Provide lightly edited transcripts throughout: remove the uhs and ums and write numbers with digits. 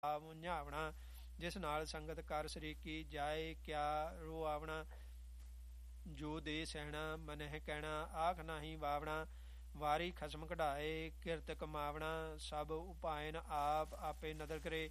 ਮੁੰਝਾਵਣਾ। ਜਿਸ ਨਾਲ ਸੰਗਤ ਕਰ ਸਰੀਕੀ ਜਾਏ ਕਿਆ ਰੋ ਆਵਣਾ। ਜੋ ਦੇ ਸਹਿਣਾ ਮਨਹਿ ਕਹਿਣਾ ਆਖ ਨਾਹੀਂ ਵਾਵਣਾ। ਵਾਰੀ ਖਸਮ ਕਢਾਏ ਕਿਰਤ ਕਮਾਵਣਾ। ਸਭ ਉਪਾਇਨ ਆਪ ਆਪੇ ਨਦਰ ਕਰੇ।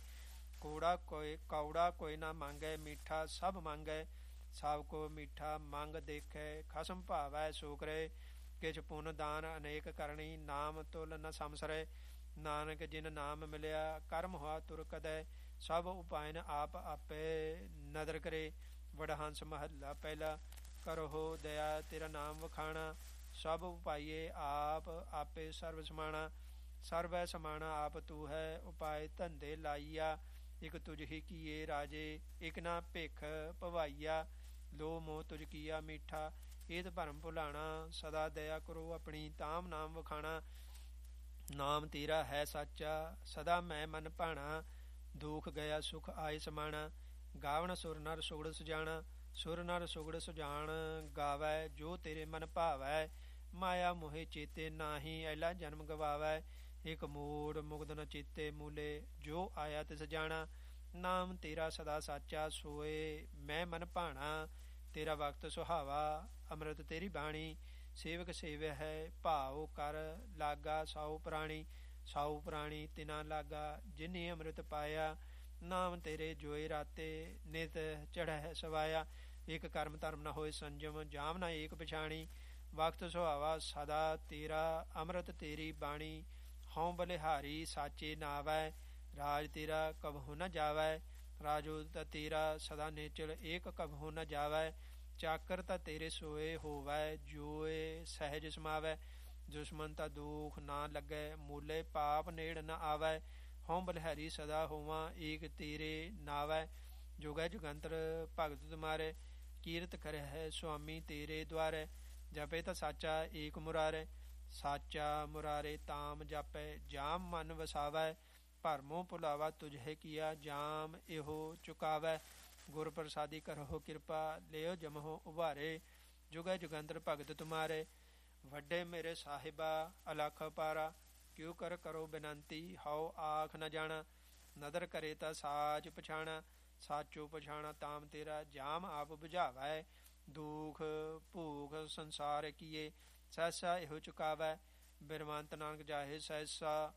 ਕੌੜਾ ਕੋਈ ਨਾ ਮੰਗੈ ਮੀਠਾ ਸਭ ਮੰਗੈ। ਸਭ ਕੋ ਮੀਠਾ ਮੰਗ ਦੇਖੈ ਖਸਮ ਭਾਵੈ ਸੋ ਕਰੇ। ਕਿਛ ਪੁੰਨ ਦਾਨ ਅਨੇਕ ਕਰਨੀ ਨਾਮ ਤੁਲ ਨ ਸਮਸਰੈ। ਨਾਨਕ ਜਿਨ ਨਾਮ ਮਿਲਿਆ ਕਰਮ ਹੋਆ ਤੁਰ ਕਦੈ। ਸਭ ਉਪਾਇਨ ਆਪ ਆਪੇ ਨਦਰ ਕਰੇ। ਵਡਹੰਸ ਮਹੱਲਾ ਪਹਿਲਾ। ਕਰਹੁ ਦਇਆ ਤੇਰਾ ਨਾਮ ਵਖਾਣਾ। ਸਭ ਉਪਾਈਏ ਆਪ ਆਪੇ ਸਰਬ ਸਮਾਣਾ। ਸਰਬੈ ਸਮਾਣਾ ਆਪ ਤੂੰ ਹੈ ਉਪਾਏ ਧੰਦੇ ਲਾਈਆ। ਇਕ ਤੁਝ ਹੀ ਕੀਏ ਰਾਜੇ ਇਕ ਨਾ ਭਿਖ ਭਵਾਈਆ। ਲੋ ਮੋਹ ਤੁਝ ਕੀਆ ਮੀਠਾ ਏਤ ਭਰਮ ਭੁਲਾਣਾ। ਸਦਾ ਦਇਆ ਕਰੋ ਆਪਣੀ ਤਾਮ ਨਾਮ ਵਖਾਣਾ। ਨਾਮ ਤੇਰਾ ਹੈ ਸਾਚਾ ਸਦਾ ਮੈਂ ਮਨ ਭਾਣਾ। ਦੁਖ ਗਿਆ ਸੁਖ ਆਏ ਸਮਾਣਾ। ਗਾਵਣ ਸੁਰ ਨਰ ਸੁਗੜ ਸੁਜਾਣਾ। ਸੁਰ ਨਰ ਸੁਗੜ ਸੁਜਾਨ ਗਾਵੈ ਜੋ ਤੇਰੇ ਮਨ ਭਾਵੈ। ਮਾਇਆ ਮੋਹਿ ਚੇਤੇ ਨਾਹੀਂ ਐਲਾ ਜਨਮ ਗਵਾਵੈ। ਇਕ ਮੋੜ ਮੁਗਦ ਨ ਚੇਤੇ ਮੂਲੇ ਜੋ ਆਇਆ ਤਿਸ ਜਾਣਾ। ਨਾਮ ਤੇਰਾ ਸਦਾ ਸਾਚਾ ਸੋਏ ਮੈਂ ਮਨ ਭਾਣਾ। ਤੇਰਾ ਵਕਤ ਸੁਹਾਵਾ ਅੰਮ੍ਰਿਤ ਤੇਰੀ ਬਾਣੀ। ਸੇਵਕ ਸੇਵਿਆ ਹੈ ਭਾਉ ਕਰ ਲਾਗਾ ਸਾਉ ਪ੍ਰਾਣੀ। ਸਾਉ ਪ੍ਰਾਣੀ ਤਿਨਾ ਲਾਗਾ ਜਿਨੀ ਅੰਮ੍ਰਿਤ ਪਾਇਆ। ਨਾਮ ਤੇਰੇ ਜੋਏ ਰਾਤੇ ਨਿਤ ਚੜ੍ਹੈ ਸਵਾਇਆ। ਇਕ ਕਰਮ ਧਰਮ ਨ ਹੋਏ ਸੰਜਮ ਜਾਮ ਨਾ ਏਕ ਪਛਾਣੀ। ਵਕਤ ਸੁਹਾਵਾ ਸਦਾ ਤੇਰਾ ਅੰਮ੍ਰਿਤ ਤੇਰੀ ਬਾਣੀ। ਹਉ ਬਲਿਹਾਰੀ ਸਾਚੇ ਨਾਵੈ ਰਾਜ ਤੇਰਾ ਕਬਹੁ ਨ ਜਾਵੈ। ਰਾਜੋ ਤ ਤੇਰਾ ਸਦਾ ਨੇਚਲ ਏਕ ਕਬਹੁ ਨ ਜਾਵੈ। ਚਾਕਰ ਤਾ ਤੇਰੇ ਸੋਏ ਹੋਵੈ ਜੋਏ ਸਹਿਜ ਸਮਾਵੈ। ਦੁਸ਼ਮਨ ਤਾ ਦੁਖ ਨਾ ਲੱਗੈ ਮੂਲੇ ਪਾਪ ਨੇੜ ਨ ਆਵੈ। ਹਉ ਬਲਿਹਾਰੀ ਸਦਾ ਹੋਵਾਂ ਏਕ ਤੇਰੇ ਨਾਵੈ। ਜੁਗੈ ਜੁਗੰਤਰ ਭਗਤ ਤੁਮਾਰੇ ਕੀਰਤ ਕਰਹਿ ਸੁਆਮੀ ਤੇਰੇ ਦੁਆਰੇ। ਜਪੇ ਤਾ ਸਾਚਾ ਏਕ ਮੁਰਾਰੇ। ਸਾਚਾ ਮੁਰਾਰੇ ਤਾਮ ਜਾਪੈ ਜਾਮ ਮਨ ਵਸਾਵੈ। ਭਰਮੋ ਭੁਲਾਵਾ ਤੁਝੇ ਕੀਆ ਜਾਮ ਇਹੋ ਚੁਕਾਵੈ। ਗੁਰ ਪ੍ਰਸਾਦੀ ਕਰਹੁ ਕਿਰਪਾ ਲਿਓ ਜਮਹੁ ਉਭਾਰੇ। ਜੁਗੈ ਜੁਗੰਤਰ ਭਗਤ ਤੁਮਾਰੇ ਵੱਡੇ ਮੇਰੇ ਸਾਹਿਬਾ ਅਲਖ ਅਪਾਰਾ। ਕਿਉ ਕਰ ਕਰੋ ਬੇਨੰਤੀ ਹਉ ਆਖ ਨ ਜਾਣਾ। ਨਦਰ ਕਰੇ ਤਾ ਸਾਚ ਪਛਾਣਾ। ਸਾਚੋ ਪਛਾਣਾ ਤਾਮ ਤੇਰਾ ਜਾਮ ਆਪ ਬੁਝਾਵੈ। ਦੁਖ ਭੂਖ ਸੰਸਾਰ ਕੀਏ ਸਹਿਸਾ ਇਹੋ ਚੁਕਾਵੈ। ਬਿਰਵੰਤ ਨਾਨਕ ਜਾਹੇ ਸਹਿਸਾ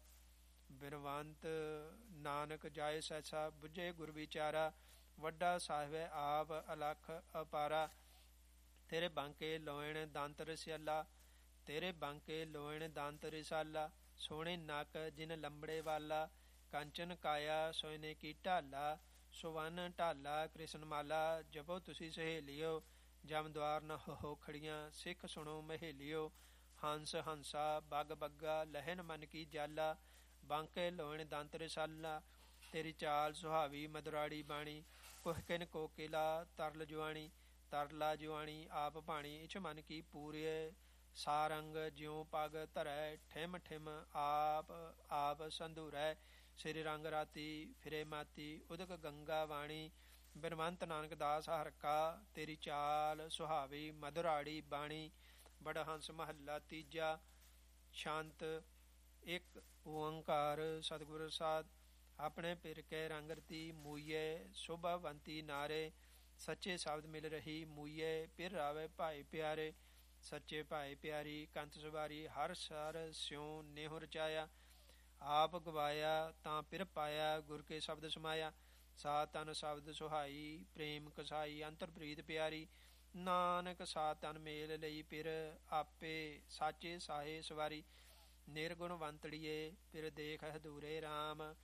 ਬਿਰਵੰਤ ਨਾਨਕ ਜਾਏ ਸਹਿਸਾ। ਬੁਝੇ ਗੁਰ ਵਿਚਾਰਾ ਵੱਡਾ ਸਾਹਿਬੈ ਆਪ ਅਲਖ ਅਪਾਰਾ। ਤੇਰੇ ਬਾਂਕੇ ਲੋਇਣ ਦੰਤ ਰਸਿਆਲਾ। ਤੇਰੇ ਬਾਂਕੇ ਲੋਇਣ ਦੰਤ ਰਸਾਲਾ। ਸੋਹਣੇ ਨਕ ਜਿਨ ਲੰਬੜੇ ਵਾਲਾ। ਕੰਚਨ ਕਾਇਆ ਸੋਇਨੇ ਕੀ ਢਾਲਾ। ਸੁਵਨ ਢਾਲਾ ਕ੍ਰਿਸ਼ਨ ਮਾਲਾ। ਜਪੋ ਤੁਸੀਂ ਸਹੇਲਿਓ ਜਮ ਦੁਆਰ ਨ ਹੋ ਖੜੀਆਂ। ਸਿੱਖ ਸੁਣੋ ਮਹੇਲਿਓ ਹੰਸ ਹੰਸਾ ਬੱਗ ਬੱਗਾ ਲਹਿਨ ਮਨ ਕੀ ਜਾਲਾ। ਬਾਂਕੇ ਲੋਇਣ ਦੰਤ ਰਸਾਲਾ। ਤੇਰੀ ਚਾਲ ਸੁਹਾਵੀ ਮਧੁਰਾੜੀ ਬਾਣੀ। ਕੁਹਕਿਨ ਕੋਕਿਲਾ ਤਰਲ ਜੁਆਣੀ। ਤਰਲਾ ਜੁਆਣੀ ਆਪ ਭਾਣੀ। ਇਛ ਮਨ ਕੀ ਪੂਰੀਏ ਸਾਰੰਗ ਜਿਉ ਪਗ ਧਰੈ। ਠਿਮ ਠਿਮ ਆਪ ਆਪ ਸੰਧੂਰੈ। ਸ੍ਰੀ ਰੰਗ ਰਾਤੀ ਫਿਰੇ ਮਾਤੀ ਉਦਕ ਗੰਗਾ ਵਾਣੀ। ਬਿਨਵੰਤ ਨਾਨਕ ਦਾਸ ਹਰਕਾ ਤੇਰੀ ਚਾਲ ਸੁਹਾਵੀ ਮਧੁਰਾੜੀ ਬਾਣੀ। ਵਡਹੰਸ ਮਹੱਲਾ ਤੀਜਾ। ਸ਼ੰਤ ਇਕ ਓੰਕਾਰ ਸਤਿਗੁਰ ਸਾਧ। ਆਪਣੇ ਪਿਰ ਕੇ ਰੰਗ ਰਤੀ ਮੂਈਏ ਸ਼ੋਭਾਵੰਤੀ ਨਾਰੇ। ਸੱਚੇ ਸ਼ਬਦ ਮਿਲ ਰਹੀ ਮੂਈਏ ਪਿਰ ਰਾਵੇ ਭਾਈ ਪਿਆਰੇ। ਸੱਚੇ ਭਾਈ ਪਿਆਰੀ ਕੰਤ ਸਵਾਰੀ ਹਰ ਸਰ ਸਿਉ ਨੇਹੁ ਰਚਾਇਆ। ਆਪ ਗਵਾਇਆ ਤਾਂ ਪਿਰ ਪਾਇਆ ਗੁਰ ਕੇ ਸ਼ਬਦ ਸਮਾਇਆ। ਸਾ ਤਨ ਸ਼ਬਦ ਸੁਹਾਈ ਪ੍ਰੇਮ ਕਸਾਈ ਅੰਤਰ ਪ੍ਰੀਤ ਪਿਆਰੀ। ਨਾਨਕ ਸਾ ਤਨ ਮੇਲ ਲਈ ਪਿਰ ਆਪੇ ਸਾਚੇ ਸਾਹੇ ਸਵਾਰੀ। ਨਿਰਗੁਣਵੰਤੜੀਏ ਪਿਰ ਦੇਖ ਹਦੂਰੇ ਰਾਮ।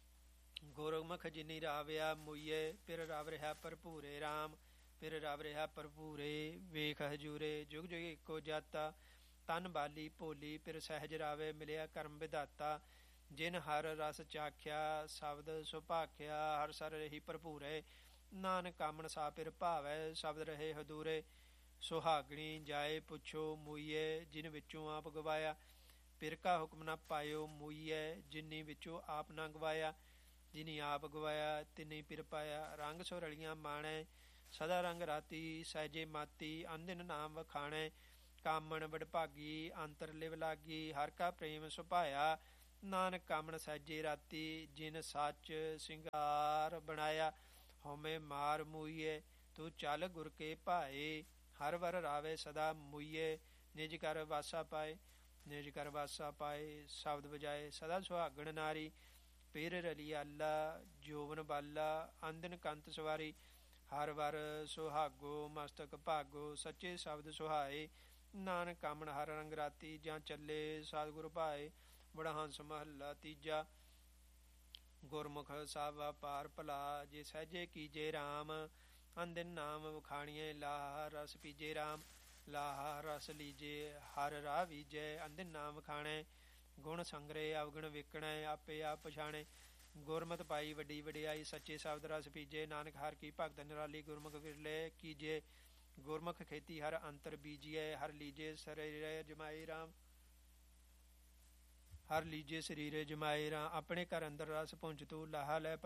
ਗੁਰਮੁਖ ਜਿਨੀ ਰਾਵਿਆ ਮੂਈਏ ਪਿਰ ਰਵ ਰਿਹਾ ਭਰਪੂਰੇ ਰਾਮ। ਪਿਰ ਰਵ ਰਿਹਾ ਭਰਪੂਰੇ ਵੇਖ ਹਜੂਰੇ। ਜੁਗ ਜੁਗ ਇੱਕੋ ਜਾਤਾ ਤਨ ਬਾਲੀ ਭੋਲੀ। ਪਿਰ ਸਹਿਜ ਰਾਵੇ ਮਿਲਿਆ ਕਰਮ ਵਿਧਾਤਾ। ਜਿਨ ਹਰ ਰਸ ਚਾਖਿਆ ਸ਼ਬਦ ਸੁਭਾਖਿਆ। ਹਰ ਸਰ ਰਹੀ ਭਰਪੂਰੇ ਨਾਨਕ ਕਾਮਣ ਸਾ ਪਿਰ ਭਾਵੈ। ਸ਼ਬਦ ਰਹੇ ਹਦੂਰੇ ਸੁਹਾਗਣੀ ਜਾਏ ਪੁੱਛੋ ਮੂਈਏ ਜਿਨ ਵਿੱਚੋਂ ਆਪ ਗਵਾਇਆ। ਪਿਰ ਕਾ ਹੁਕਮ ਨਾ ਪਾਇਓ ਮੂਈਏ ਜਿਨੀ ਵਿੱਚੋਂ ਆਪ ਨਾ ਗਵਾਇਆ। ਜਿਨੀ ਆਪ ਗਵਾਇਆ ਤਿਨੀ ਪਿਰ ਪਾਇਆ। ਰੰਗ ਸੋ ਰਲੀਆਂ ਮਾਣੈ ਸਦਾ ਰੰਗ ਰਾਤੀ। ਸਹਿਜੇ ਮਾਤੀ ਅਨਦਿਨ ਨਾਮ ਵਖਾਣੈ। ਕਾਮਣ ਵਡਭਾਗੀ ਅੰਤਰ ਲਿਵ ਲਾਗੀ। ਹਰ ਕਾ ਪ੍ਰੇਮ ਸੁਭਾਇਆ ਨਾਨਕ ਕਾਮਣ ਸਹਿਜੇ ਰਾਤੀ ਜਿਨ ਸੱਚ ਸਿੰਗਾਰ ਬਣਾਇਆ ਹਉਮੈ ਮਾਰ ਮੂਈਏ ਤੂੰ ਚੱਲ ਗੁਰ ਕੇ ਭਾਏ ਹਰ ਵਰ ਰਾਵੇ ਸਦਾ ਮੂਈਏ ਨਿਜ ਕਰ ਵਾਸਾ ਪਾਏ ਨਿਜ ਕਰ ਵਾਸਾ ਪਾਏ ਸ਼ਬਦ ਵਜਾਏ ਸਦਾ ਸੁਹਾਗਣ ਨਾਰੀ ਪੇਰ ਰਲੀ ਆਲਾ ਜੋਵਨ ਬਾਲਾ ਅੰਦਨ ਕੰਤ ਸਵਾਰੀ ਹਰ ਵਰ ਸੁਹਾਗੋ ਮਸਤਕ ਭਾਗੋ ਸੱਚੇ ਸ਼ਬਦ ਸੁਹਾਏ ਨਾਨਕ ਕਾਮਣ ਹਰ ਰੰਗ ਰਾਤੀ ਜਾਂ ਚੱਲੇ ਸਤਿਗੁਰ ਭਾਏ ਬੜਾ ਹੰਸ ਮਹੱਲਾ ਤੀਜਾ ਗੁਰਮੁਖ ਸਭ ਪਾਰ ਭਲਾ ਜੇ ਸਹਿਜੇ ਕੀਜੇ ਰਾਮ ਅੰਦਿਨ ਨਾਮ ਵਖਾਣੀਏ ਲਾਹ ਰਸ ਪੀਜੇ ਰਾਮ ਲਾਹ ਰਸ ਲੀਜੇ ਹਰ ਰਾਹ ਵੀਜੈ ਅੰਦਿਨ ਨਾਮ ਖਾਣੇ ਗੁਣ ਸੰਗਰੇ ਅਵਗੁਣ ਵੇਖਣੈ ਆਪੇ ਆਪ ਪਛਾਣੇ ਗੁਰਮਤਿ ਪਾਈ ਵੱਡੀ ਵਡਿਆਈ ਸੱਚੇ ਸ਼ਬਦ ਰਸ ਪੀਜੇ ਨਾਨਕ ਹਰ ਕੀ ਭਗਤ ਨਿਰਾਲੀ ਗੁਰਮੁਖ ਵਿਰਲੇ ਕੀਜੇ ਗੁਰਮੁਖ ਖੇਤੀ ਹਰ ਅੰਤਰ ਬੀਜੀਏ ਹਰ ਲੀਜੇ ਸਰੀਰੇ ਜਮਾਈ ਰਾਮ ਹਰ ਲੀਜੇ ਸਰੀਰੇ ਜਮਾਏ ਰਾਂ ਆਪਣੇ ਘਰ ਅੰਦਰ ਰਸ ਪੁੰਜ ਤੂੰ ਲਾਹਾ ਲੈ